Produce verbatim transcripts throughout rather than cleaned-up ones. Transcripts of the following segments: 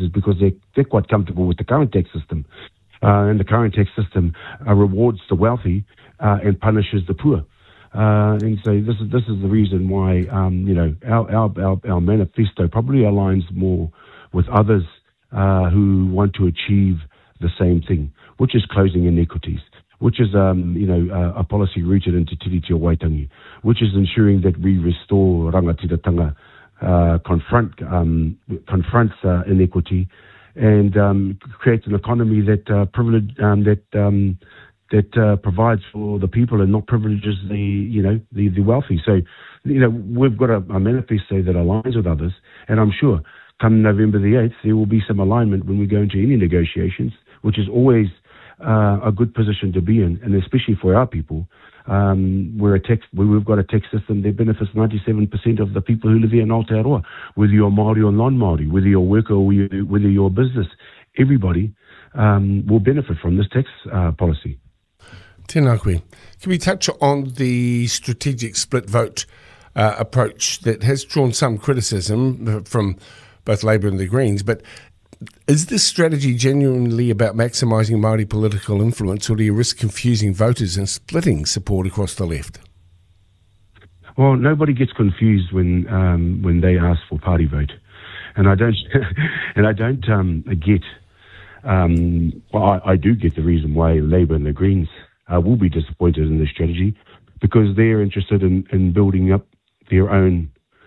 is because they're, they're quite comfortable with the current tax system. Uh, and the current tax system uh, rewards the wealthy uh, and punishes the poor. Uh, and so this is this is the reason why um, you know our, our our our manifesto probably aligns more with others uh, who want to achieve the same thing, which is closing inequities, which is um, you know uh, a policy rooted into Tiriti o Waitangi, which is ensuring that we restore rangatiratanga, uh, confront um, confronts uh, inequity, and um, create an economy that uh, privilege um, that um, that uh, provides for the people and not privileges the, you know, the, the wealthy. So, you know, we've got a, a manifesto that aligns with others, and I'm sure come November the eighth, there will be some alignment when we go into any negotiations, which is always uh, a good position to be in, and especially for our people. Um, we're a tax, we've got a tax system that benefits ninety-seven percent of the people who live here in Aotearoa, whether you're Māori or non-Māori, whether you're a worker or whether you're a business, everybody um, will benefit from this tax uh, policy. Tēnā koe. Can we touch on the strategic split vote uh, approach that has drawn some criticism from both Labour and the Greens, but is this strategy genuinely about maximising Māori political influence, or do you risk confusing voters and splitting support across the left? Well, nobody gets confused when um, when they ask for party vote, and I don't and I don't um, get. Um, well, I, I do get the reason why Labour and the Greens Uh, will be disappointed in this strategy, because they're interested in, in building up their own,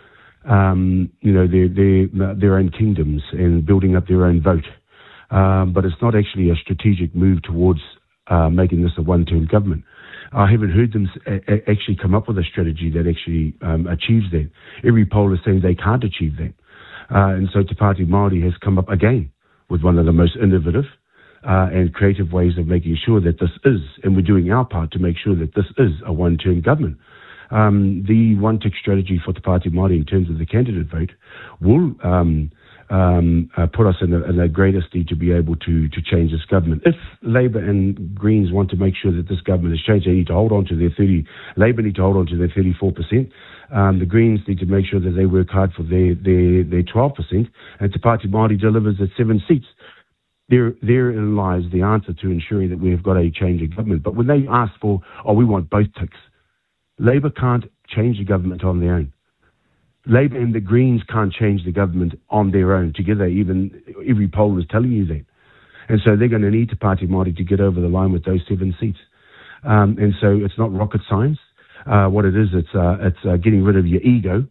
um, you know, their their their own kingdoms and building up their own vote. Um, but it's not actually a strategic move towards uh, making this a one-term government. I haven't heard them a- actually come up with a strategy that actually um, achieves that. Every poll is saying they can't achieve that, uh, and so Te Pāti Māori has come up again with one of the most innovative Uh, and creative ways of making sure that this is, and we're doing our part to make sure that this is a one-term government. Um, the one-tick strategy for Te Pāti Māori in terms of the candidate vote will um, um, uh, put us in a, in a greater state to be able to, to change this government. If Labour and Greens want to make sure that this government is changed, they need to hold on to their thirty. Labour need to hold on to their thirty-four percent. Um, the Greens need to make sure that they work hard for their their, their twelve percent, and Te Pāti Māori delivers at seven seats. There, therein lies the answer to ensuring that we've got a change in government. But when they ask for, oh, we want both ticks, Labour can't change the government on their own. Labour and the Greens can't change the government on their own together. Even every poll is telling you that. And so they're going to need Te Pāti Māori to get over the line with those seven seats. Um, and so it's not rocket science. Uh, what it is, it's uh, it's uh, getting rid of your ego.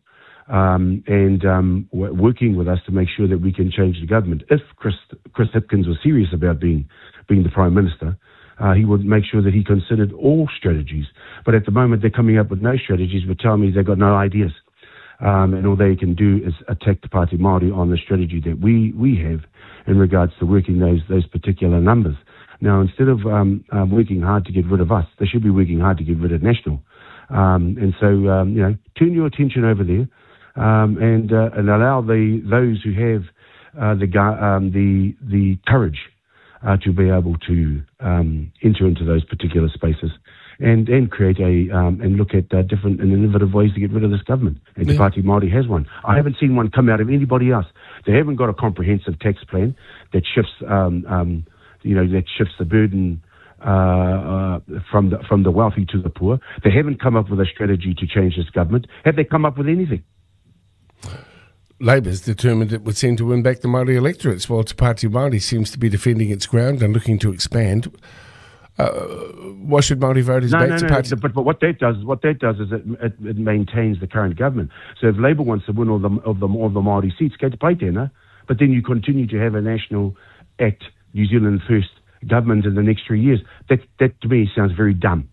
Um, and um, w- working with us to make sure that we can change the government. If Chris, Chris Hipkins was serious about being being the Prime Minister, uh, he would make sure that he considered all strategies. But at the moment, they're coming up with no strategies, but tell me they've got no ideas. Um, and all they can do is attack Te Pāti Māori on the strategy that we, we have in regards to working those those particular numbers. Now, instead of um, uh, working hard to get rid of us, they should be working hard to get rid of National. Um, and so, um, you know, turn your attention over there. Um, and uh, and allow the those who have uh, the um, the the courage uh, to be able to um, enter into those particular spaces and and create a um, and look at uh, different and innovative ways to get rid of this government. And Te Pāti Māori has one. I haven't seen one come out of anybody else. They haven't got a comprehensive tax plan that shifts um, um, you know that shifts the burden Uh, uh, from the from the wealthy to the poor. They haven't come up with a strategy to change this government. Have they come up with anything? Labour's determined it would seem to win back the Māori electorates, while Te Pāti Māori seems to be defending its ground and looking to expand. Uh, why should Māori voters no, back no, Te no, Pāti? No, but, but what that does, what that does is it, it, it maintains the current government. So if Labour wants to win all the of the all the Māori seats, go to play there, but then you continue to have a National Act, New Zealand First government in the next three years. That that to me sounds very dumb.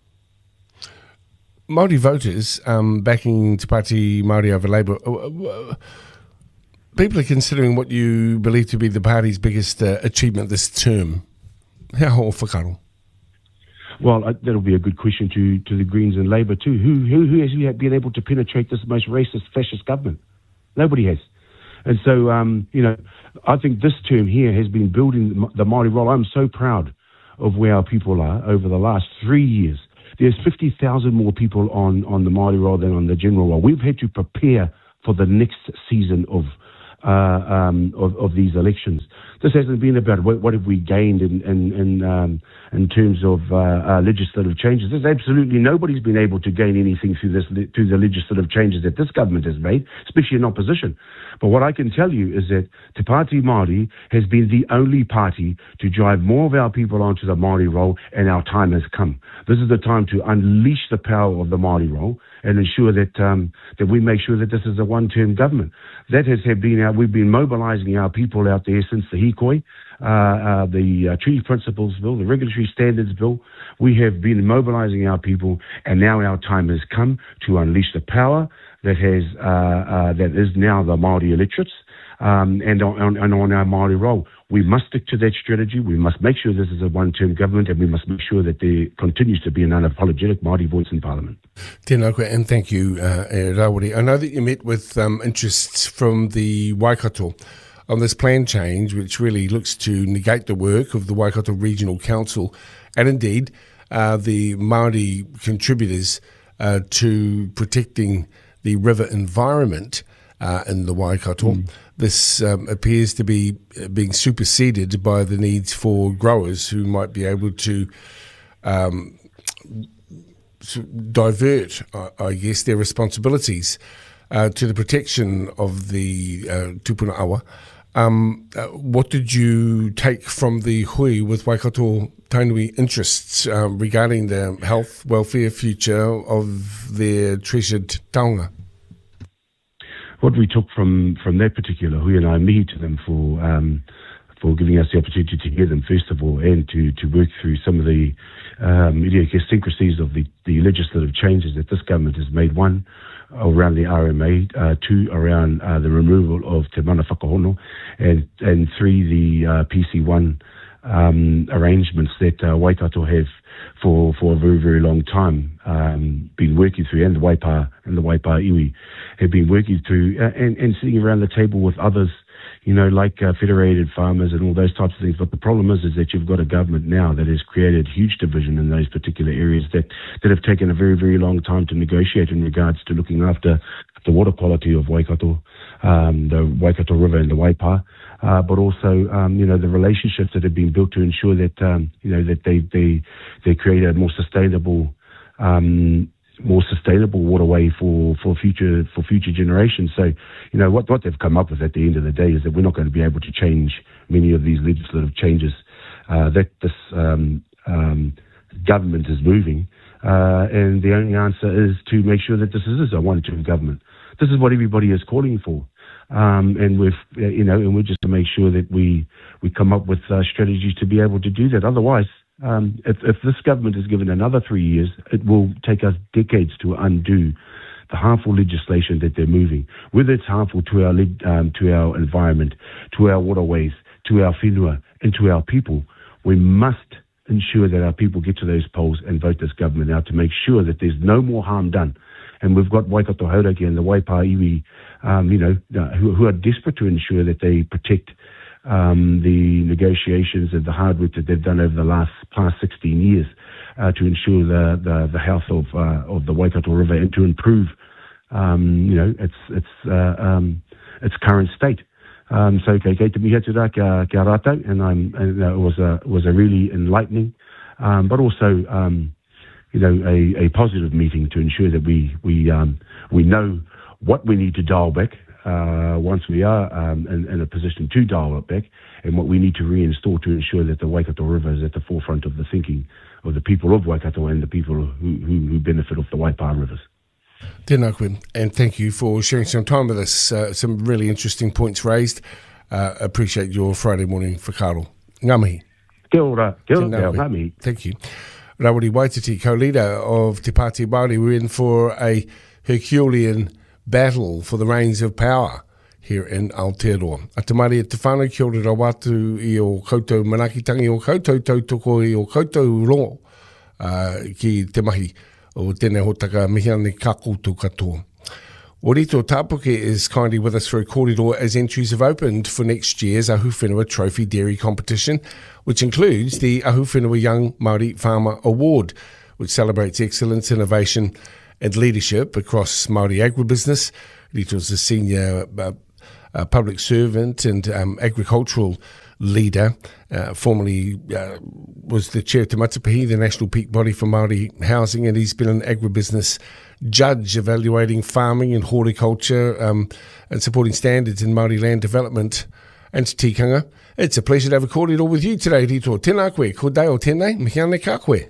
Māori voters um, backing Te Pāti Māori over Labour. Uh, people are considering what you believe to be the party's biggest uh, achievement this term. How ho whakaro? Well, uh, that'll be a good question to, to the Greens and Labour too. Who, who who has been able to penetrate this most racist, fascist government? Nobody has. And so, um, you know, I think this term here has been building the Māori role. I'm so proud of where our people are over the last three years. There's fifty thousand more people on, on the Māori role than on the general role. We've had to prepare for the next season of uh, um, of, of these elections. This hasn't been about what, what have we gained in in in, um, in terms of uh, uh, legislative changes. There's absolutely nobody's been able to gain anything through this through the legislative changes that this government has made, especially in opposition. But what I can tell you is that Te Pāti Māori has been the only party to drive more of our people onto the Māori role, and our time has come. This is the time to unleash the power of the Māori role and ensure that um, that we make sure that this is a one-term government. That has have been our, we've been mobilising our people out there since the Hikoi, uh, uh, the uh, Treaty Principles Bill, the Regulatory Standards Bill. We have been mobilising our people, and now our time has come to unleash the power that has uh, uh, that is now the Māori electorates, um, and on, on, on our Māori role. We must stick to that strategy. We must make sure this is a one-term government, and we must make sure that there continues to be an unapologetic Māori voice in Parliament. Tēnā koe, and thank you, uh, Rawiri. I know that you met with um, interests from the Waikato on this plan change, which really looks to negate the work of the Waikato Regional Council and indeed uh, the Māori contributors uh, to protecting the river environment uh, in the Waikato. Mm. This um, appears to be being superseded by the needs for growers who might be able to um, divert, I, I guess, their responsibilities uh, to the protection of the uh, tupuna awa. Um, uh, what did you take from the hui with Waikato Tainui interests uh, regarding the health, welfare, future of their treasured taonga? What we took from, from that particular hui, and I mihi to them for um, for giving us the opportunity to hear them first of all, and to, to work through some of the um, idiosyncrasies of the, the legislative changes that this government has made. One, around the R M A, uh, two, around uh, the removal of Te Mana Whakahono, and, and three, the uh, P C one um, arrangements that uh, Waikato have for, for a very, very long time um, been working through, and the Waipa and the Waipa Iwi have been working through, uh, and, and sitting around the table with others, you know, like uh, federated farmers and all those types of things. But the problem is, is that you've got a government now that has created huge division in those particular areas that, that have taken a very, very long time to negotiate in regards to looking after the water quality of Waikato, um, the Waikato River and the Waipa, uh, but also, um, you know, the relationships that have been built to ensure that, um, you know, that they, they, they create a more sustainable, um, more sustainable waterway for, for future for future generations. So, you know, what, what they've come up with at the end of the day is that we're not going to be able to change many of these legislative changes uh, that this um, um, government is moving. Uh, and the only answer is to make sure that this is a one-term government. This is what everybody is calling for. Um, and we've, you know, and we're just to make sure that we, we come up with uh, strategies to be able to do that. Otherwise, Um, if, if this government is given another three years, it will take us decades to undo the harmful legislation that they're moving, whether it's harmful to our um, to our environment, to our waterways, to our whenua, and to our people. We must ensure that our people get to those polls and vote this government out to make sure that there's no more harm done. And we've got Waikato Hauraki and the Waipa Iwi, um, you know, who, who are desperate to ensure that they protect Um, the negotiations and the hard work that they've done over the last past sixteen years uh, to ensure the, the, the health of uh, of the Waikato River and to improve, um, you know, its its uh, um, its current state. Um, so, kei kei te mihi atu rā kia, kia rātou, and I'm and, uh, it was a was a really enlightening, um, but also um, you know a, a positive meeting to ensure that we we um, we know what we need to dial back. Uh, once we are um, in, in a position to dial it back, and what we need to reinstall to ensure that the Waikato River is at the forefront of the thinking of the people of Waikato and the people who, who, who benefit off the Waipa rivers. Tēnā koe, and thank you for sharing some time with us. Uh, some really interesting points raised. Uh, appreciate your Friday morning whakaaro. Ngā mihi. Kia ora, kia ora, ngā mihi. Thank you. Rawiri Waititi, co-leader of Te Pāti Māori, we're in for a Herculean battle for the reins of power here in Aotearoa. A te mare e te whānau ki ora rawatu i o koutou manakitangi, o koutou tautoko i o koutou rongo uh, ki te mahi o tēnei hotaka mihiane ka koutou katoa. Orito Tapuke is kindly with us for a kōrero as entries have opened for next year's Ahuwhenua Trophy Dairy Competition, which includes the Ahuwhenua Young Māori Farmer Award, which celebrates excellence, innovation and leadership across Māori agribusiness. Rito's the senior uh, a public servant and um, agricultural leader, uh, formerly uh, was the chair of Te Matapihi, the national peak body for Māori housing, and he's been an agribusiness judge evaluating farming and horticulture um, and supporting standards in Māori land development and tikanga. It's a pleasure to have a kōrero with you today, Rito. Tēnā koe, ko dai o tēnei, mihi ana kia koe.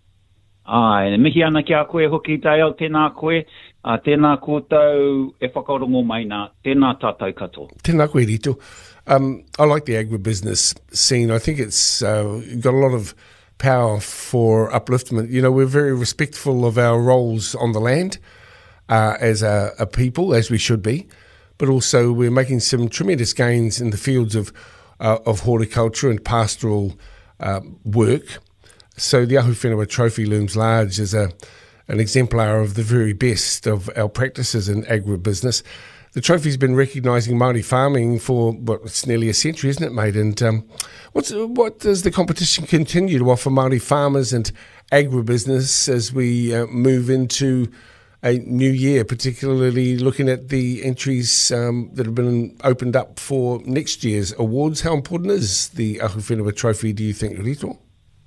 Ai, mihi ana kia koe hoki dai o tēnā koe, uh, tēnā koutou e whakarongo mai nā, tēnā tātou katoa. Tēnā koe, Rito. Um, I like the agribusiness scene. I think it's uh, got a lot of power for upliftment. You know, we're very respectful of our roles on the land uh, as a, a people, as we should be, but also we're making some tremendous gains in the fields of uh, of horticulture and pastoral uh, work. So the Ahu Whenua Trophy looms large as a an exemplar of the very best of our practices in agribusiness. The trophy's been recognising Māori farming for, what, it's nearly a century, isn't it, mate? And um, what's, what does the competition continue to offer Māori farmers and agribusiness as we uh, move into a new year, particularly looking at the entries um, that have been opened up for next year's awards? How important is the Ahu Whenua Trophy, do you think, Rito?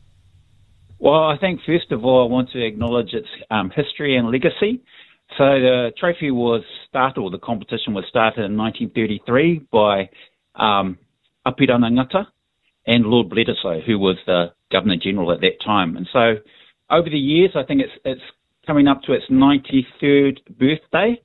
Well, I think, first of all, I want to acknowledge its um, history and legacy. So the trophy was started, or the competition was started in nineteen thirty-three by um, Apirana Ngata and Lord Bledisloe, who was the Governor-General at that time. And so over the years, I think it's it's coming up to its ninety-third birthday.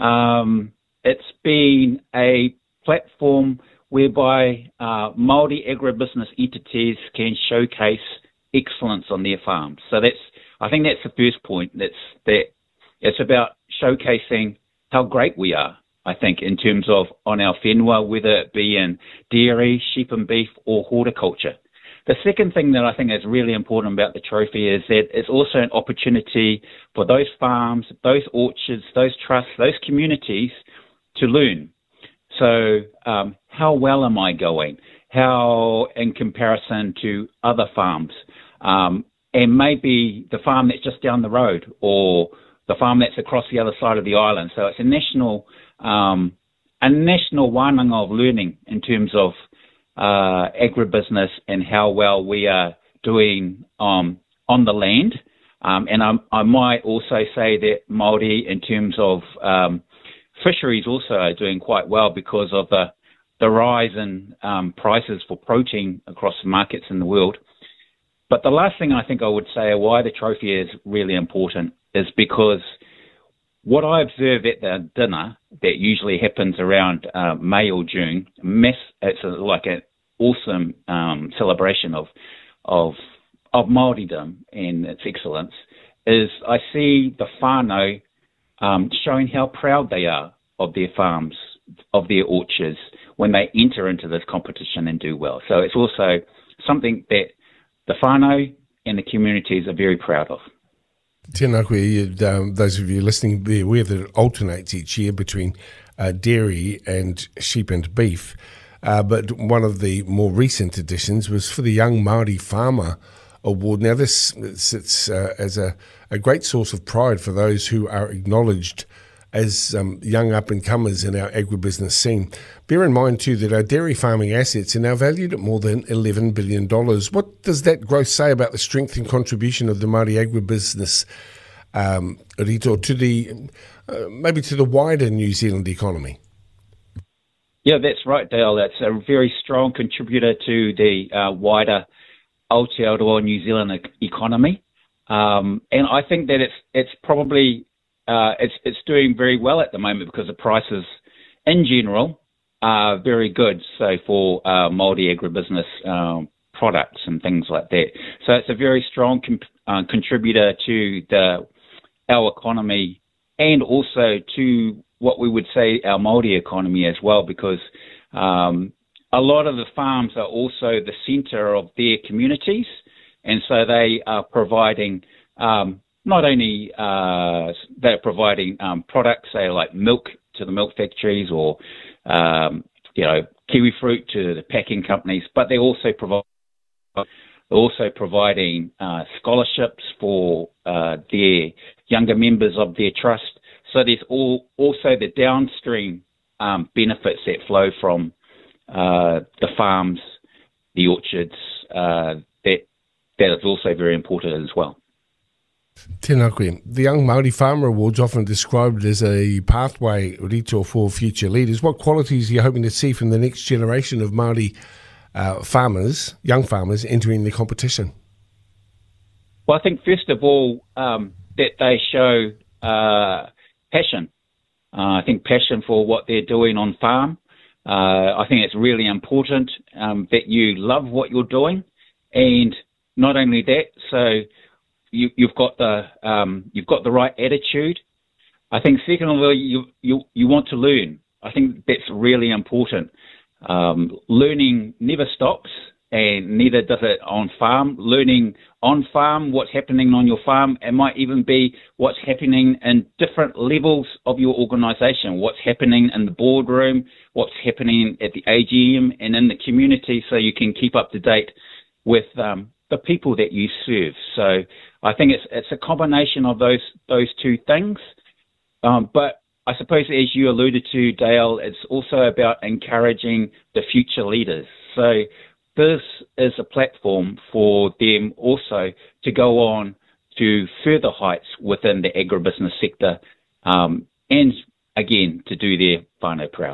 Um, it's been a platform whereby uh, Māori agribusiness entities can showcase excellence on their farms. So that's, I think that's the first point. That's that. It's about showcasing how great we are, I think, in terms of on our whenua, whether it be in dairy, sheep and beef, or horticulture. The second thing that I think is really important about the trophy is that it's also an opportunity for those farms, those orchards, those trusts, those communities to learn. So um, how well am I going? How in comparison to other farms? Um, and maybe the farm that's just down the road, or the farm that's across the other side of the island. So it's a national um, a national wānanga of learning in terms of uh, agribusiness and how well we are doing um, on the land. Um, and I, I might also say that Māori, in terms of um, fisheries, also are doing quite well because of the, the rise in um, prices for protein across the markets in the world. But the last thing I think I would say why the trophy is really important is because what I observe at the dinner that usually happens around uh, May or June, mass, it's a, like an awesome um, celebration of of of Māoridom and its excellence, is I see the whānau um, showing how proud they are of their farms, of their orchards, when they enter into this competition and do well. So it's also something that the whānau and the communities are very proud of. Tēnā koe, um, those of you listening, be aware that it alternates each year between uh, dairy and sheep and beef. Uh, but one of the more recent additions was for the Young Māori Farmer Award. Now, this sits uh, as a, a great source of pride for those who are acknowledged as um, young up-and-comers in our agribusiness scene. Bear in mind, too, that our dairy farming assets are now valued at more than eleven billion dollars. What does that growth say about the strength and contribution of the Māori agribusiness, um, Rito, to the, uh, maybe to the wider New Zealand economy? Yeah, that's right, Dale. That's a very strong contributor to the uh, wider Aotearoa New Zealand e- economy. Um, and I think that it's it's probably... Uh, it's it's doing very well at the moment because the prices, in general, are very good. So for uh, Māori agribusiness um, products and things like that. So it's a very strong comp- uh, contributor to the our economy and also to what we would say our Māori economy as well, because um, a lot of the farms are also the centre of their communities, and so they are providing. Um, Not only uh, they're providing um, products, say like milk to the milk factories, or um, you know kiwi fruit to the packing companies, but they also provide also providing uh, scholarships for uh, their younger members of their trust. So there's all, also the downstream um, benefits that flow from uh, the farms, the orchards, uh, that that is also very important as well. Tēnā koe. The Young Māori Farmer Awards often described as a pathway, Rito, for future leaders. What qualities are you hoping to see from the next generation of Māori uh, farmers, young farmers, entering the competition? Well, I think first of all um, that they show uh, passion. Uh, I think passion for what they're doing on farm. Uh, I think it's really important um, that you love what you're doing, and not only that, so you, you've got the um, you've got the right attitude. I think secondly, you you you want to learn. I think that's really important. Um, learning never stops, and neither does it on farm. Learning on farm, what's happening on your farm, it might even be what's happening in different levels of your organisation, what's happening in the boardroom, what's happening at the A G M and in the community, so you can keep up to date with um, the people that you serve. So I think it's it's a combination of those those two things. Um, but I suppose, as you alluded to, Dale, it's also about encouraging the future leaders. So this is a platform for them also to go on to further heights within the agribusiness sector, um, and again, to do their whānau proud.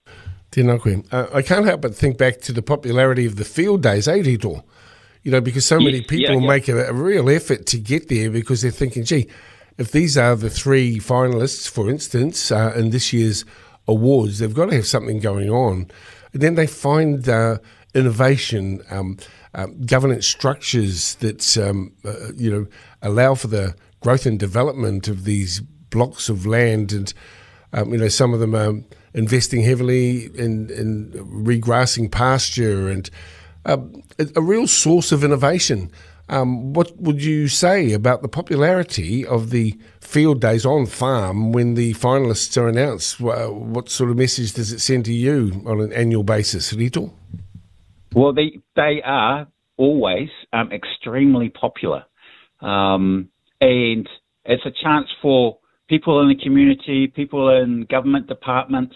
Tēnā koe. Uh, I can't help but think back to the popularity of the field days, eh, Rito? You know, because so yes, many people yeah, yeah. make a, a real effort to get there because they're thinking, gee, if these are the three finalists, for instance, uh, in this year's awards, they've got to have something going on. And then they find uh, innovation, um, um, governance structures that, um, uh, you know, allow for the growth and development of these blocks of land. And, um, you know, some of them are investing heavily in, in regrassing pasture and um, a, a real source of innovation. Um, what would you say about the popularity of the field days on farm when the finalists are announced? What sort of message does it send to you on an annual basis, Rito? Well, they they are always um, extremely popular, um, and it's a chance for people in the community, people in government departments,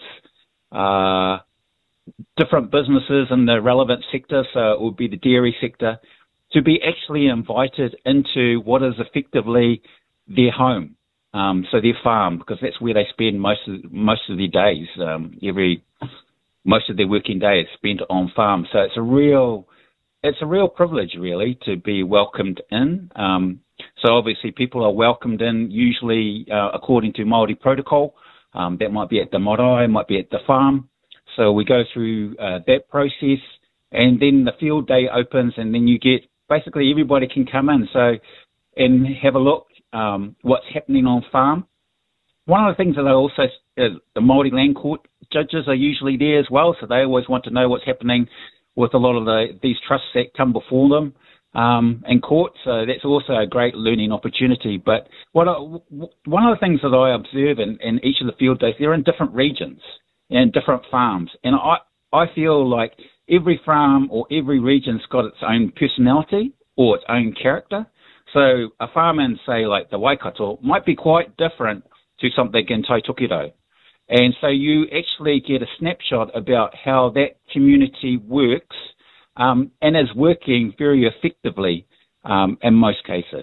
uh, different businesses in the relevant sector, so it would be the dairy sector, to be actually invited into what is effectively their home, um, so their farm, because that's where they spend most of most of their days. Um, every most of their working day is spent on farm, so it's a real it's a real privilege, really, to be welcomed in. Um, so obviously, people are welcomed in usually uh, according to Māori protocol. Um, that might be at the marae, might be at the farm. So we go through uh, that process, and then the field day opens, and then you get basically everybody can come in so and have a look um, what's happening on farm. One of the things that I also, uh, the Māori Land Court judges are usually there as well, so they always want to know what's happening with a lot of the these trusts that come before them um, in court. So that's also a great learning opportunity. But what I, one of the things that I observe in, in each of the field days, they're in different regions and different farms, and I I feel like every farm or every region's got its own personality or its own character. So a farm in, say, like the Waikato might be quite different to something in Taitokerau. And so you actually get a snapshot about how that community works um, and is working very effectively um, in most cases.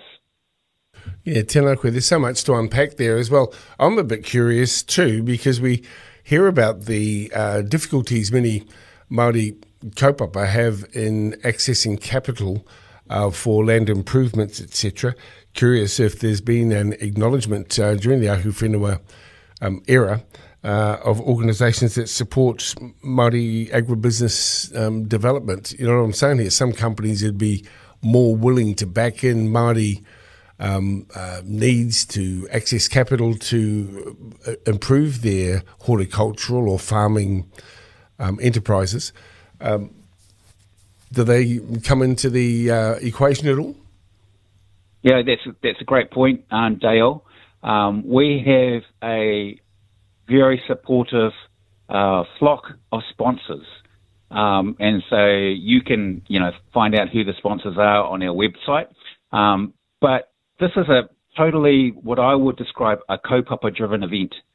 Yeah, tēnā koe. There's so much to unpack there as well. I'm a bit curious too, because we hear about the uh, difficulties many Māori kaupapa have in accessing capital uh, for land improvements, et cetera. Curious if there's been an acknowledgement uh, during the Ahu Whenua um, era uh, of organisations that support Māori agribusiness um, development. You know what I'm saying here? Some companies would be more willing to back in Māori um, uh, needs to access capital to uh, improve their horticultural or farming um, enterprises. Um, do they come into the uh, equation at all? Yeah, that's that's a great point, um, Dale. Um, we have a very supportive uh, flock of sponsors, um, and so you can you know find out who the sponsors are on our website. Um, but this is a totally what I would describe a kaupapa-driven event.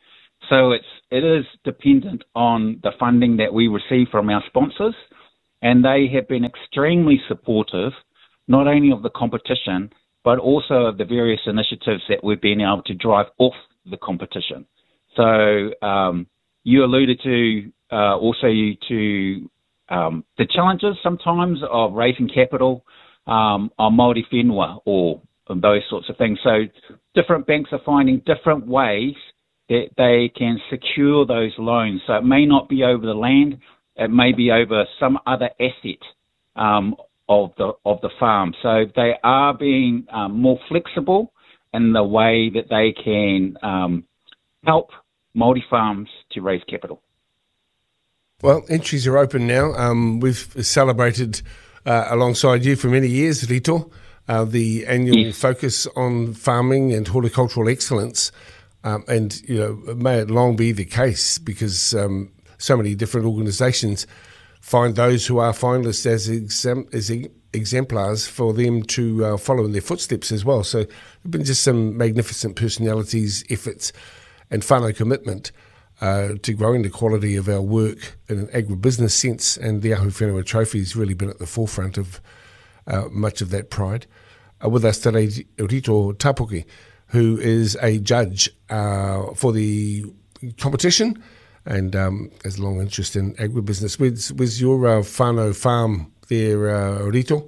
So it's it is dependent on the funding that we receive from our sponsors, and they have been extremely supportive, not only of the competition, but also of the various initiatives that we've been able to drive off the competition. So um, you alluded to uh, also to um, the challenges sometimes of raising capital um, on Māori whenua or those sorts of things. So different banks are finding different ways that they can secure those loans. So it may not be over the land, it may be over some other asset um, of the of the farm. So they are being um, more flexible in the way that they can um, help Māori farms to raise capital. Well, entries are open now. Um, we've celebrated uh, alongside you for many years, Rito, uh, the annual yes. focus on farming and horticultural excellence. Um, and, you know, may it long be the case because um, so many different organisations find those who are finalists as, exam- as e- exemplars for them to uh, follow in their footsteps as well. So there have been just some magnificent personalities, efforts and whānau commitment uh, to growing the quality of our work in an agribusiness sense, and the Ahu Whenua Trophy has really been at the forefront of uh, much of that pride. Uh, with us today, Rito Tapuki, who is a judge uh, for the competition and um, has a long interest in agribusiness. Where's, where's your uh, whānau farm there, uh, Rito?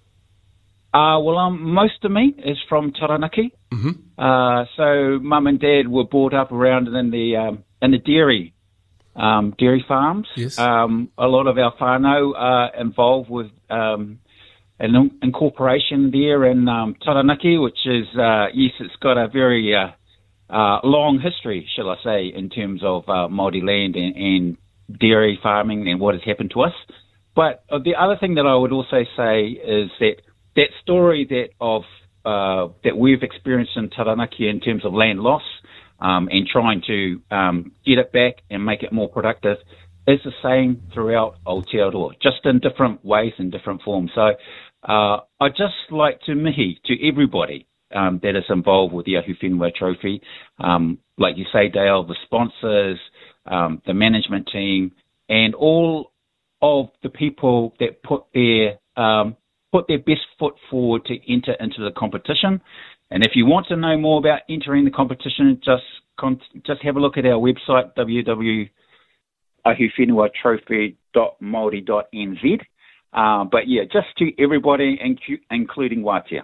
Uh, well, um, most of me is from Taranaki. Mm-hmm. Uh, so mum and dad were brought up around in the um, in the dairy um, dairy farms. Yes. Um, a lot of our whānau are involved with um, an incorporation there in um, Taranaki, which is, uh, yes, it's got a very uh, uh, long history, shall I say, in terms of uh, Māori land and, and dairy farming and what has happened to us. But uh, the other thing that I would also say is that that story that of uh, that we've experienced in Taranaki in terms of land loss um, and trying to um, get it back and make it more productive is the same throughout Aotearoa, just in different ways and different forms. So uh, I'd just like to mihi to everybody um, that is involved with the Ahu Whenua Trophy, um, like you say, Dale, the sponsors, um, the management team, and all of the people that put their um, put their best foot forward to enter into the competition. And if you want to know more about entering the competition, just con- just have a look at our website, w w w dot ahu whenua trophy dot maori dot n z. Uh, but yeah, just to everybody, incu- including Wātea.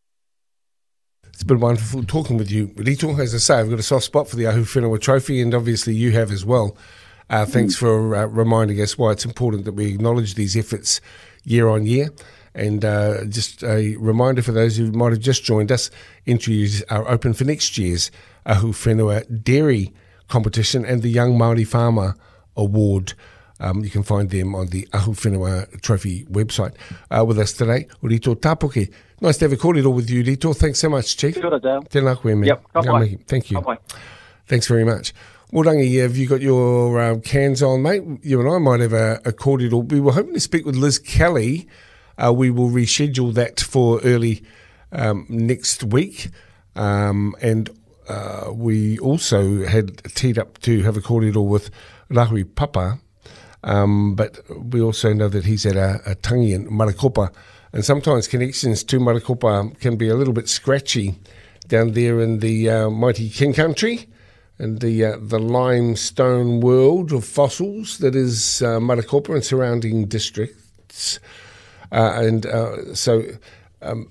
It's been wonderful talking with you, Rito. As I say, I've got a soft spot for the Ahu Whenua Trophy, and obviously you have as well. Uh, thanks mm. for uh, reminding us why it's important that we acknowledge these efforts year on year. And uh, just a reminder for those who might have just joined us, entries are open for next year's Ahu Whenua Dairy Competition and the Young Māori Farmer Award. Um, you can find them on the Ahu Whenua Trophy website. Uh, with us today, Rito Tapuki. Nice to have a kōrero with you, Rito. Thanks so much, Chief. Kia ora, Dale. Tēnā koe, me. Yep, ka-pai. Thank you. Ka-pai. Thanks very much. Well, Rangi, have you got your uh, cans on, mate? You and I might have a, a kōrero. We were hoping to speak with Liz Kelly. Uh, we will reschedule that for early um, next week. Um, and uh, we also had teed up to have a kōrero with Rahui Papa. Um, but we also know that he's at a, a tangi in Marakopa. And sometimes connections to Marakopa can be a little bit scratchy down there in the uh, mighty King Country and the uh, the limestone world of fossils that is uh, Marakopa and surrounding districts. Uh, and uh, so um,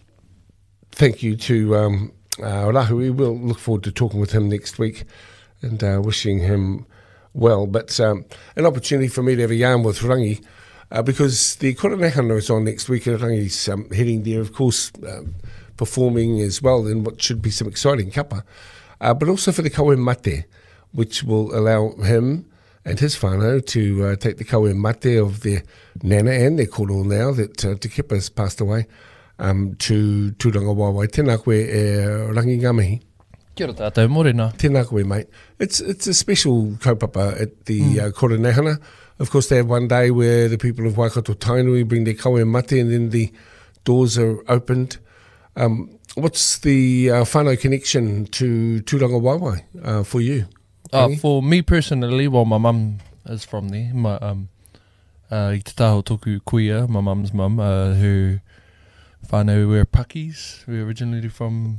thank you to um, uh, Rahui. We'll look forward to talking with him next week and uh, wishing him well. But um, an opportunity for me to have a yarn with Rangi uh, because the Koronehana is on next week and Rangi's um, heading there, of course, um, performing as well in what should be some exciting kapa. Uh, but also for the kawe mate, which will allow him and his whānau to uh, take the kawe mate of their nana and their koro now that uh, Te Kepa has passed away um, to Tūranga Wāwai. Tēnā koe e Rangi Ngāmihi. Kia ora tātou, morena. Tēnā koe, mate. It's it's a special kaupapa at the mm. uh, Koronehana. Of course, they have one day where the people of Waikato Tainui bring their kawe mate and then the doors are opened. Um, what's the uh, whānau connection to Tūranga Wāwai uh, for you? Uh, for me personally, well, my mum is from there. My, um, uh, I te taho toku kuia, my mum's mum, uh, who whānau, we're Pakis. We're originally from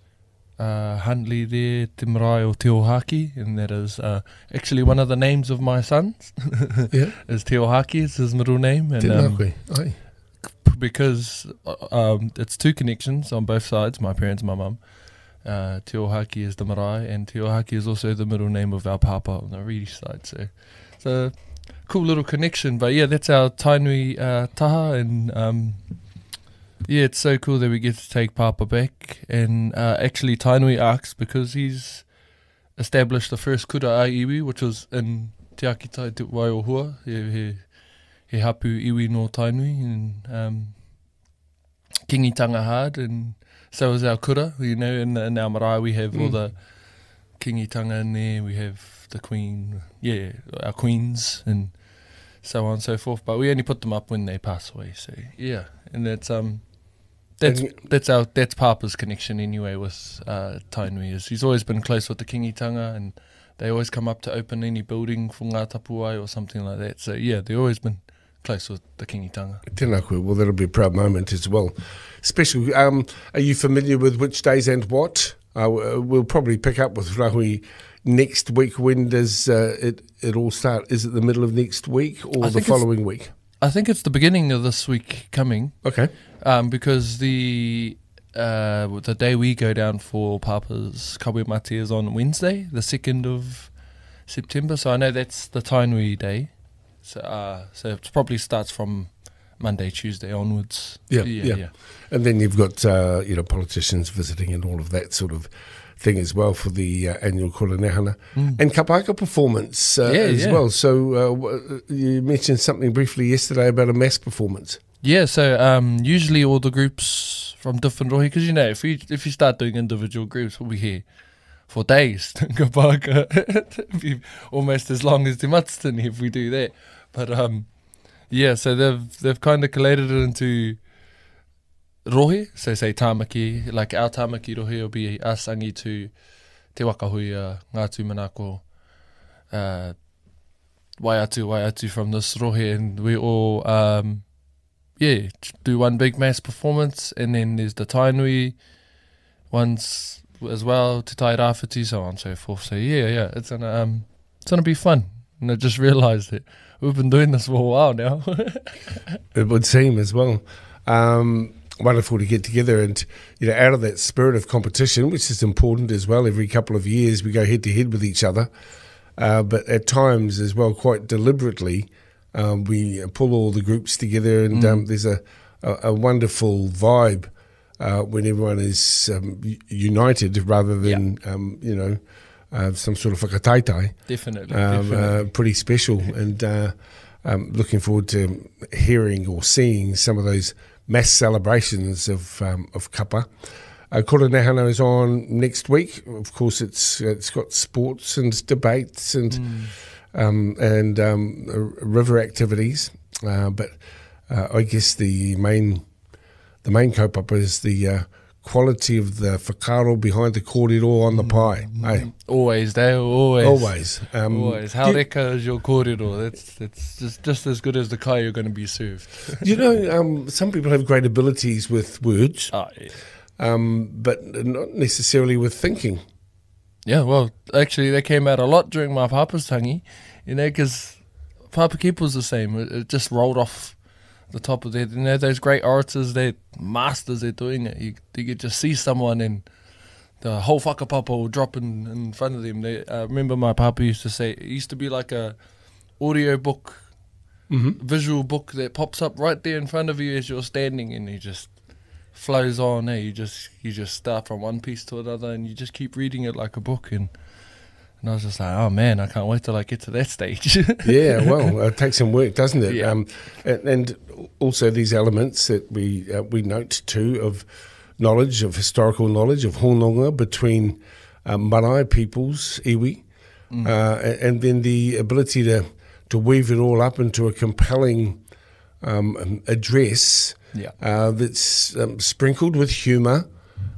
uh, Huntly there, Te Marae o Te Ohaki, and that is uh, actually one of the names of my sons. Yeah. Is Te Ohaki, is his middle name. And, um, Aye. because uh, um, it's two connections on both sides, my parents and my mum. Uh, Te Ohaki is the marae, and Te Ohaki is also the middle name of our papa on the Riri side. So it's a cool little connection. But yeah, that's our Tainui uh, taha, and um, yeah, it's so cool that we get to take papa back. And uh, actually, Tainui asks because he's established the first kura a iwi, which was in Te Akitai Te Waiohua. He, he, he hapu iwi no Tainui, and um, Kingitanga hard, and so is our kura, you know, in, in our marae we have mm. all the kingitanga in there, we have the queen, yeah, our queens, and so on and so forth. But we only put them up when they pass away, so yeah. And that's um, that's and that's our that's Papa's connection anyway with uh, Tainui. Is he's always been close with the kingitanga, and they always come up to open any building for Ngā Tapuai or something like that. So yeah, they've always been close with the kingitanga. Tēnā koe. Well, that'll be a proud moment as well. Special. Um, are you familiar with which days and what? Uh, we'll probably pick up with Rahui next week. When does uh, it it all start? Is it the middle of next week or the following week? I think it's the beginning of this week coming. Okay. Um, because the uh, the day we go down for Papa's Kawemate is on Wednesday, the second of September. So I know that's the Tainui day. So, uh, so it probably starts from Monday, Tuesday onwards. Yeah, yeah. yeah. yeah. And then you've got uh, you know politicians visiting and all of that sort of thing as well for the uh, annual Kura Nehana. Mm. And Kapaka performance uh, yeah, as yeah. well. So uh, you mentioned something briefly yesterday about a mass performance. Yeah, so um, usually all the groups from different rohi, because you know, if you, if you start doing individual groups, we'll be here for days. Kapaka, it'll be almost as long as the Matstani if we do that. But um, yeah, so they've they've kind of collated it into rohi. So say tāmaki, like our tāmaki rohi will be us angi to Te Wakahuia, Ngātu Manako, uh, Waiatu, Waiatu from this rohi, and we all um, yeah do one big mass performance, and then there's the Tainui ones as well, Te Tai Rāwhiti, so on and so forth. So yeah, yeah, it's gonna um, it's gonna be fun. And I just realised it. We've been doing this for a while now. It would seem as well. Um, wonderful to get together and, you know, out of that spirit of competition, which is important as well. Every couple of years we go head to head with each other. Uh, but at times as well, quite deliberately, um, we pull all the groups together and mm. um, there's a, a, a wonderful vibe uh, when everyone is um, united rather than, yeah. um, you know, Uh, some sort of whakataitai. Definitely. Um, definitely. Uh, pretty special. And uh, um, looking forward to hearing or seeing some of those mass celebrations of um, of kapa. Uh, Kura Nehana is on next week. Of course, it's it's got sports and debates and mm. um, and um, river activities. Uh, but uh, I guess the main the main kaupapa is the uh, quality of the whakaro behind the kōrero on the pie. Mm. Hey? Always, Dale, always. Always. Um, always. How reka is your kōrero? That's, that's just, just as good as the kai you're going to be served. You know, um, some people have great abilities with words, oh, yeah. um, but not necessarily with thinking. Yeah, well, actually, they came out a lot during my papa's tangi, you know, because Papa Kipa was the same. It, it just rolled off the top of their, you know, those great orators, they're masters at doing it. You, you could just see someone and the whole whakapapa will drop in, in front of them. They, I remember my papa used to say, it used to be like a audio book, mm-hmm. visual book that pops up right there in front of you as you're standing, and he just flows on. Eh? You just you just start from one piece to another, and you just keep reading it like a book. And And I was just like, oh man, I can't wait till I get to that stage. Yeah, well, it takes some work, doesn't it? Yeah. Um, and, and also these elements that we uh, we note too of knowledge, of historical knowledge, of hononga between uh, marae peoples, iwi, mm. uh, and then the ability to, to weave it all up into a compelling um, address yeah. uh, that's um, sprinkled with humour,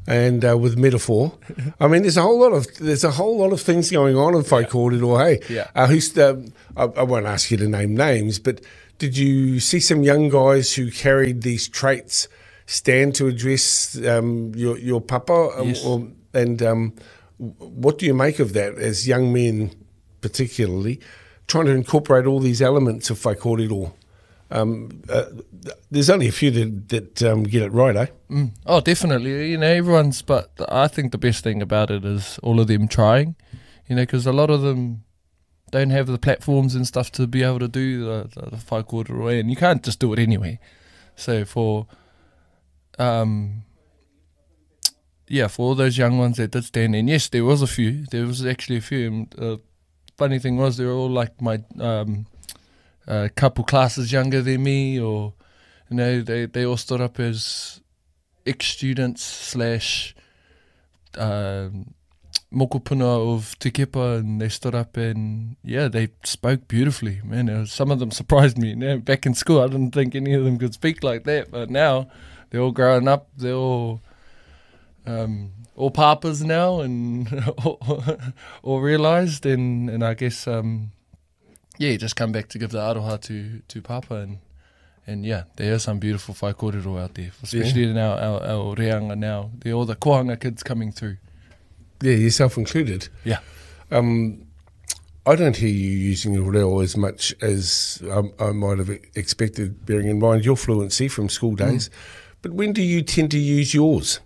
and uh, with metaphor. I mean, there's a whole lot of there's a whole lot of things going on in Whaikōrero, hey? Yeah. Uh, who's um, I, I won't ask you to name names, but did you see some young guys who carried these traits stand to address um, your your papa? Yes. Or, and um, what do you make of that as young men, particularly, trying to incorporate all these elements of Whaikōrero? Um, uh, there's only a few that, that um, get it right, eh? Mm. Oh, definitely. You know, everyone's, but I think the best thing about it is all of them trying, you know, because a lot of them don't have the platforms and stuff to be able to do the, the, the Whaikōrero, and you can't just do it anyway. So for, um, yeah, for all those young ones that did stand in, yes, there was a few. There was actually a few. And the funny thing was, they were all like my um, a couple classes younger than me, or you know, they they all stood up as ex-students slash um, mokopuna of Te Kepa, and they stood up and yeah, they spoke beautifully. Man, it was, some of them surprised me. You know, back in school, I didn't think any of them could speak like that, but now they're all growing up. They're all um, all papas now, and all, all realised, and and I guess. Um, Yeah, just come back to give the aroha to, to Papa, and and yeah, there are some beautiful whaikōrero out there, especially yeah. in our, our, our reanga now. There are all the kohanga kids coming through. Yeah, yourself included. Yeah. Um, I don't hear you using the reo as much as um, I might have expected, bearing in mind your fluency from school days. Mm. But when do you tend to use yours?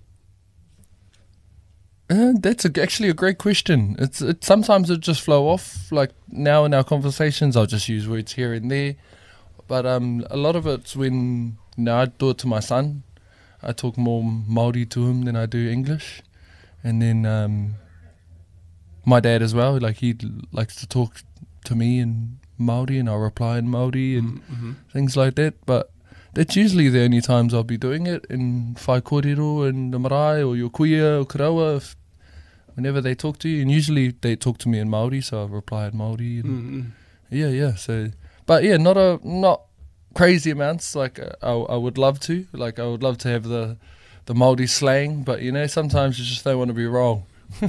Uh, that's a, actually a great question. It's it, sometimes it just flow off. Like now in our conversations, I'll just use words here and there. But um, a lot of it's when you know, I do it to my son. I talk more Māori to him than I do English. And then um, my dad as well. Like he likes to talk to me in Māori, and I'll reply in Māori and mm-hmm. things like that. But that's usually the only times I'll be doing it in Whaikōrero and the marae or your kuia or karawa. If, whenever they talk to you, and usually they talk to me in Māori, so I reply in Māori. And mm-hmm. Yeah, yeah. So, but yeah, not a not crazy amounts. Like uh, I, I would love to. Like I would love to have the the Māori slang, but you know, sometimes you just don't want to be wrong.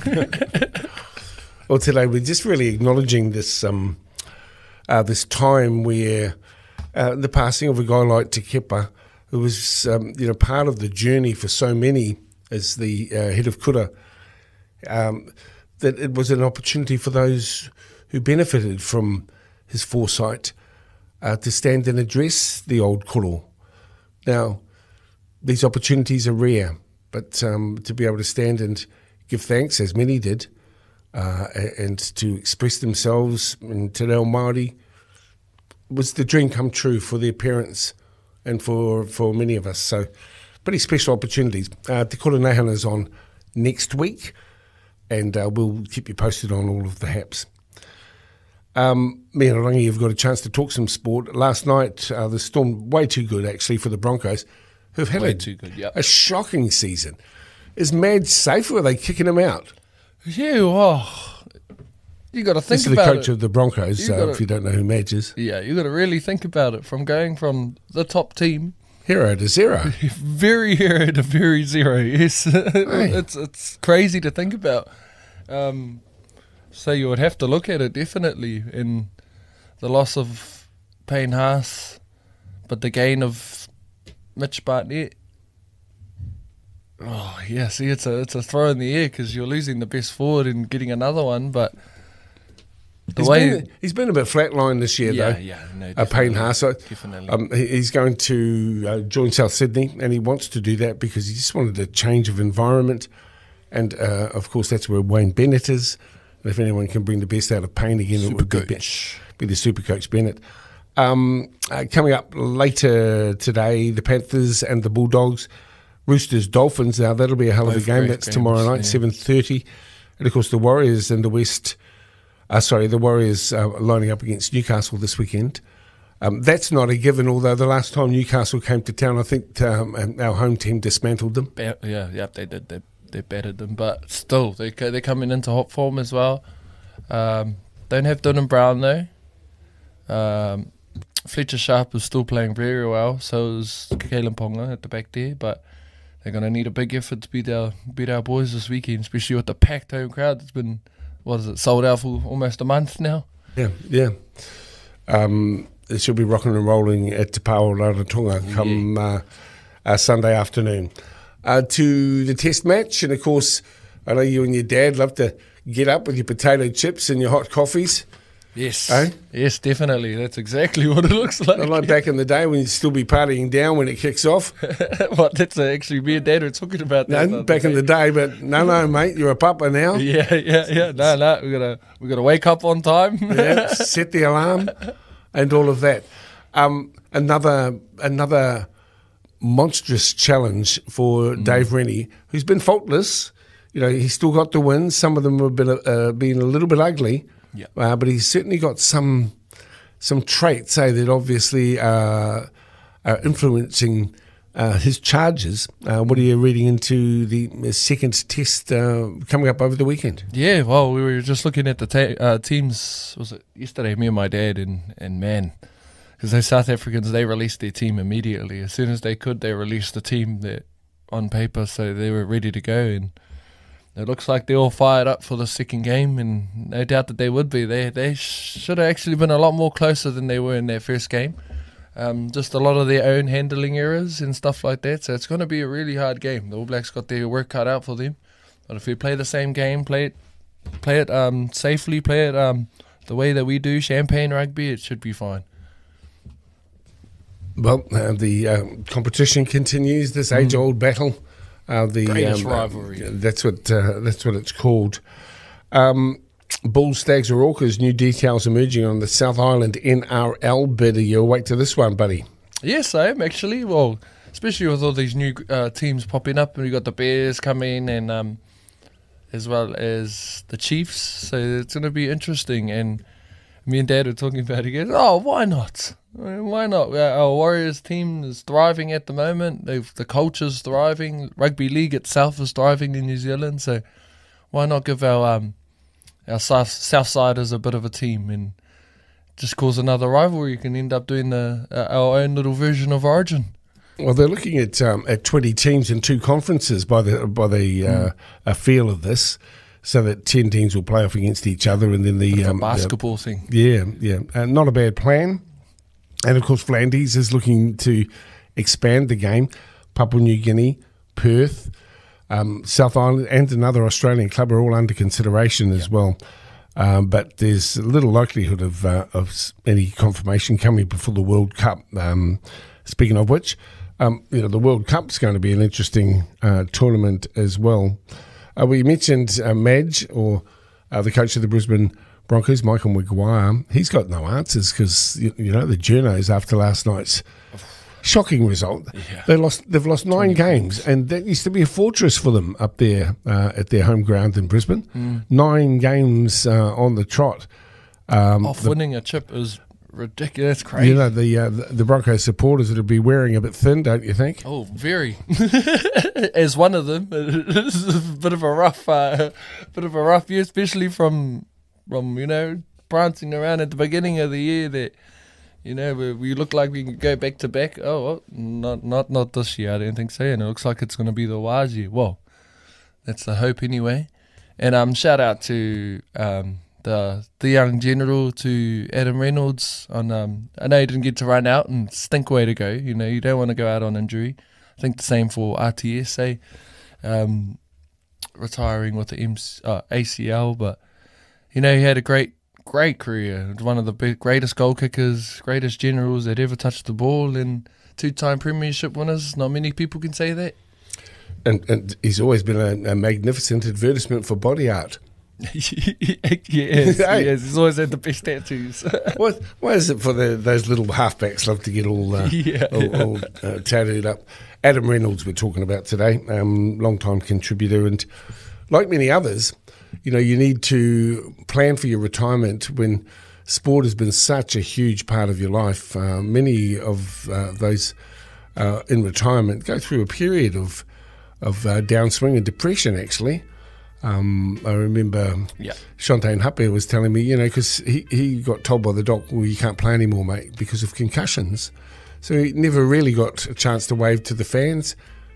Well, today we're just really acknowledging this um uh, this time where uh, the passing of a guy like Te Kepa, who was um, you know part of the journey for so many as the uh, head of kura. Um, that it was an opportunity for those who benefited from his foresight uh, to stand and address the old koro. Now, these opportunities are rare, but um, to be able to stand and give thanks, as many did, uh, and to express themselves in Te Reo Māori was the dream come true for their parents and for, for many of us. So, pretty special opportunities. Uh, Te Kora Neihana is on next week, and uh, we'll keep you posted on all of the haps. Um, me and Rangi have got a chance to talk some sport. Last night, uh, the Storm, way too good actually for the Broncos, who've had way a, too good, yep. a shocking season. Is Madge safe, or are they kicking him out? Yeah, oh, you got to think this is about the coach it. of the Broncos, You uh, gotta, if you don't know who Madge is. Yeah, you got to really think about it. From going from the top team, hero to zero, very hero to very zero. Yes, hey. it's it's crazy to think about. Um, so you would have to look at it definitely in the loss of Payne Haas, but the gain of Mitch Barnett. Oh yeah, see, it's a it's a throw in the air because you're losing the best forward and getting another one. But the he's way been, he's been a bit flatlined this year, yeah, though. yeah, no, uh, Payne Haas. So, definitely. Um, he, he's going to uh, join South Sydney, and he wants to do that because he just wanted a change of environment. And, uh, of course, that's where Wayne Bennett is. And if anyone can bring the best out of Payne again, super it would be, be, be the super coach Bennett. Um, uh, coming up later today, the Panthers and the Bulldogs, Roosters, Dolphins. Now, that'll be a hell of Both a game. That's games, tomorrow night, yeah. seven thirty. And, of course, the Warriors and the West, uh, sorry, the Warriors uh, lining up against Newcastle this weekend. Um, that's not a given, although the last time Newcastle came to town, I think um, our home team dismantled them. Yeah, yeah, they did. They they battered them, but still, they they're coming into hot form as well. Um, don't have Dylan Brown though. Um, Fletcher Sharp is still playing very well. So is Kalen Ponga at the back there, but they're going to need a big effort to beat our beat our boys this weekend, especially with the packed home crowd. It's been, what is it, sold out for almost a month now. Yeah, yeah. Um, it should be rocking and rolling at Te Pao Rarotonga come Yeah. uh, uh, Sunday afternoon. Uh, to the test match, and of course, I know you and your dad love to get up with your potato chips and your hot coffees. Yes. Eh? Yes, definitely. That's exactly what it looks like. Not like back in the day when you'd still be partying down when it kicks off. What? That's uh, actually me and Dad were talking about that. No, back in the day, but no, no, mate, you're a papa now. Yeah, yeah, yeah. No, no, we gotta we gotta wake up on time. Yeah, set the alarm and all of that. Um, another another monstrous challenge for Mm. Dave Rennie, who's been faultless. You know, he's still got the wins. Some of them have been uh, been a little bit ugly. Yeah. Uh, but he's certainly got some some traits, say, that obviously are, are influencing uh, his charges. Uh, what are you reading into the second test uh, coming up over the weekend? Yeah, well, we were just looking at the ta- uh, teams. Was it yesterday? Me and my dad, and and man, because those South Africans, they released their team immediately as soon as they could. They released the team that on paper, so they were ready to go, and it looks like they're all fired up for the second game, and no doubt that they would be. They they should have actually been a lot more closer than they were in their first game. Um, just a lot of their own handling errors and stuff like that. So it's going to be a really hard game. The All Blacks got their work cut out for them. But if we play the same game, play it, play it um, safely, play it um, the way that we do, champagne rugby, it should be fine. Well, uh, the uh, competition continues. This age-old battle. Uh, the Greatest um, rivalry. Uh, that's what uh, that's what it's called. Um, Bulls, Stags, or Orcas. New details emerging on the South Island N R L bid. Are you awake to this one, buddy? Yes, I am actually. Well, especially with all these new uh, teams popping up, and we got the Bears coming, and um, as well as the Chiefs. So it's going to be interesting. And me and Dad were talking about it again. Oh, why not? I mean, why not? Our Warriors team is thriving at the moment. They've, the culture's thriving. Rugby league itself is thriving in New Zealand. So why not give our um, our South Southsiders a bit of a team and just cause another rivalry? You can end up doing the uh, our own little version of Origin. Well, they're looking at um, at twenty teams in two conferences by the by the uh, Mm. a feel of this, so that ten teams will play off against each other, and then the um, Basketball thing. the- yeah, yeah, uh, not a bad plan. And of course, Flanders is looking to expand the game. Papua New Guinea, Perth, um, South Island, and another Australian club are all under consideration as well. Um, but there's little likelihood of uh, of s- any confirmation coming before the World Cup. Um, speaking of which, um, you know, the World Cup's going to be an interesting uh, tournament as well. Uh, we mentioned uh, Madge, or uh, the coach of the Brisbane Broncos, Michael Maguire. He's got no answers because you, you know the journos after last night's shocking result. Yeah. They lost. They've lost nine games, and that used to be a fortress for them up there uh, at their home ground in Brisbane. Mm. Nine games uh, on the trot. Um, Off the- winning a chip is ridiculous, crazy. you know the, uh, the the Broncos supporters would be wearing a bit thin, don't you think? Oh, very. As one of them, it's a bit of a rough, uh, bit of a rough year, especially from, from you know, prancing around at the beginning of the year. That you know we, we look like we can go back to back. Oh, well, not not not this year. I don't think so. And it looks like it's going to be the wise year. Well, that's the hope anyway. And um, shout out to um the the young general, to Adam Reynolds. On um, I know he didn't get to run out, and stink way to go. You know, you don't want to go out on injury. I think the same for R T S, eh? um, retiring with the M C, uh, A C L, but you know he had a great, great career. One of the big, greatest goal kickers, greatest generals that ever touched the ball, and two-time premiership winners. Not many people can say that. And, and he's always been a, a magnificent advertisement for body art. yes, Hey. yes, he's always had the best tattoos. What why is it for the, those little halfbacks love to get all uh, Yeah. all, all uh, tattooed up? Adam Reynolds we're talking about today, um, long-time contributor, and like many others, you know, you need to plan for your retirement when sport has been such a huge part of your life. Uh, many of uh, those uh, in retirement go through a period of of uh, downswing and depression, actually. Um, I remember Yeah. Shantae Hape was telling me, you know, because he, he got told by the doc, well, you can't play anymore, mate, because of concussions. So he never really got a chance to wave to the fans.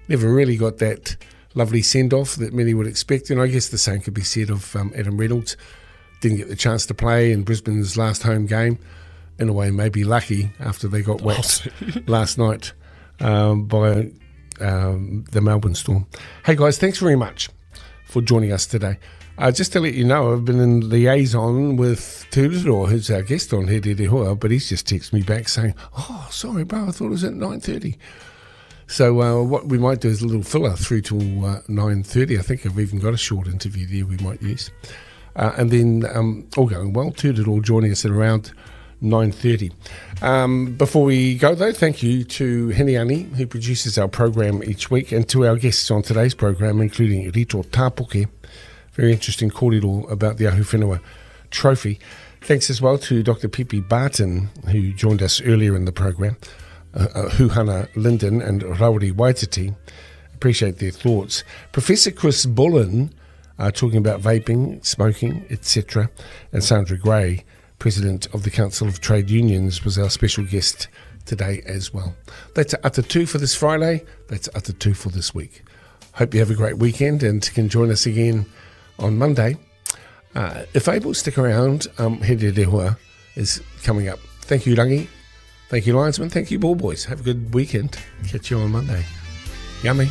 never really got that lovely send-off that many would expect. And I guess the same could be said of um, Adam Reynolds. Didn't get the chance to play in Brisbane's last home game. In a way, maybe lucky after they got whacked last night um, by um, the Melbourne Storm. Hey guys, thanks very much for joining us today. Uh, just to let you know, I've been in liaison with Tūrero, who's our guest on He Rere Hoa, but he's just texted me back saying, oh, sorry, bro, I thought it was at nine thirty. So uh, what we might do is a little filler through till uh, nine thirty. I think I've even got a short interview there we might use. Uh, and then, um, all going well, Tūrero joining us at around nine thirty. Um, before we go, though, thank you to Heniani, who produces our program each week, and to our guests on today's program, including Rito Tāpoke. Very interesting kōrero about the Ahuwhenua Trophy. Thanks as well to Doctor Pipi Barton, who joined us earlier in the program, uh, uh, Huhana Linden and Rauri Waititi. Appreciate their thoughts. Professor Chris Bullen, uh, talking about vaping, smoking, et cetera, and Sandra Gray, President of the Council of Trade Unions, was our special guest today as well. That's Ata Tū for this Friday. That's Ata Tū for this week. Hope you have a great weekend and can join us again on Monday. Uh, if able, stick around. Um, He Rere Hoa is coming up. Thank you, Rangi. Thank you, Linesman. Thank you, Ball Boys. Have a good weekend. Catch you on Monday. Yummy.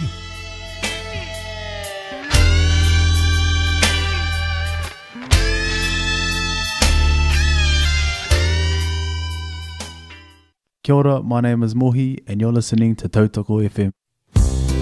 Kia ora, my name is Mohi and you're listening to Tautoko F M.